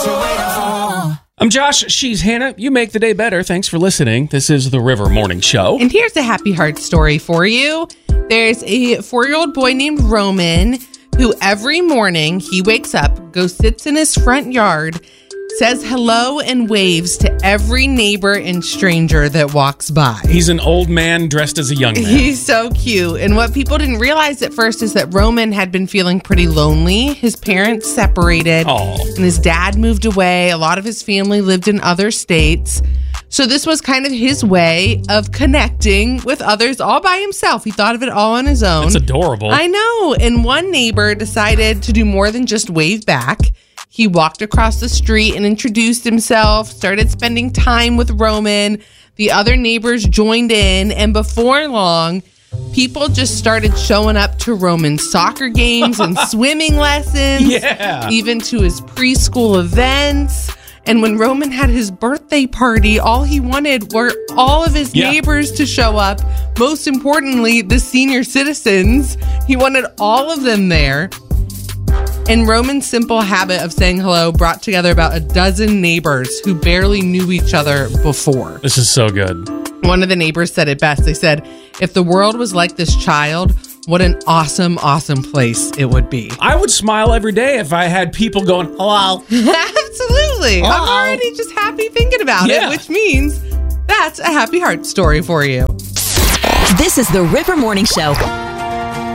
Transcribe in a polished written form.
I'm Josh. She's Hannah. You make the day better. Thanks for listening. This is the River Morning Show. And here's a happy heart story for you. There's a 4-year-old boy named Roman who every morning he wakes up, goes sits in his front yard, says hello and waves to every neighbor and stranger that walks by. He's an old man dressed as a young man. He's so cute. And what people didn't realize at first is that Roman had been feeling pretty lonely. His parents separated. Aww. And his dad moved away. A lot of his family lived in other states. So this was kind of his way of connecting with others all by himself. He thought of it all on his own. It's adorable. I know. And one neighbor decided to do more than just wave back. He walked across the street and introduced himself, started spending time with Roman. The other neighbors joined in, and before long, people just started showing up to Roman's soccer games and swimming lessons, even to his preschool events. And when Roman had his birthday party, all he wanted were all of his neighbors to show up. Most importantly, the senior citizens. He wanted all of them there. And Roman's simple habit of saying hello brought together about a dozen neighbors who barely knew each other before. This is so good. One of the neighbors said it best. They said, if the world was like this child, what an awesome, awesome place it would be. I would smile every day if I had people going, hello. Absolutely. Hello. I'm already just happy thinking about it, which means that's a happy heart story for you. This is the River Morning Show.